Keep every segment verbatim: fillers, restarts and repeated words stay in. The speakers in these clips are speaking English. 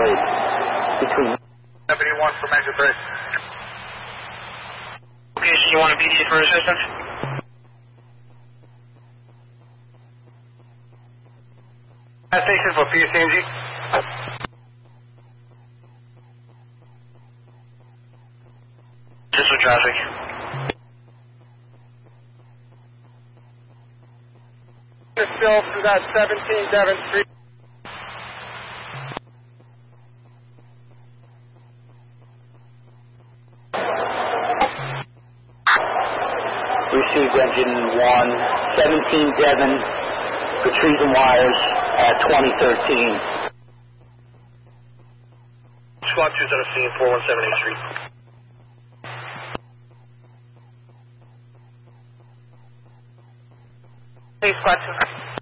deployed between seventy-one from exit three. Okay, so you want a P D for assistance? Station for P C M G. Just with traffic. Still through that seventeen Devon Street. Received engine one, seventeen Devon, retrieving wires at twenty thirteen. Squad two's on a scene, four one seven eighth Street. Hey, Squad two.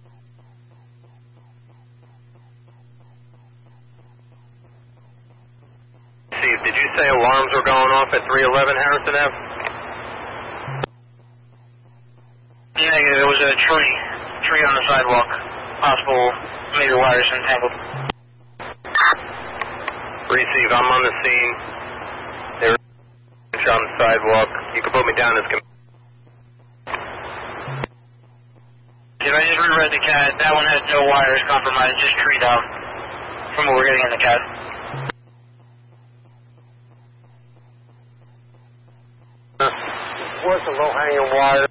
Steve, did you say alarms were going off at three eleven Harrison Avenue? Negative, there was a tree. Tree on the sidewalk. Possible, maybe wires entangled. Receive, I'm on the scene. They're on the sidewalk. You can put me down as... If I just reread the C A D, that one had no wires compromised, just tree down. From what we're getting in the C A D. Was a low-hanging wire.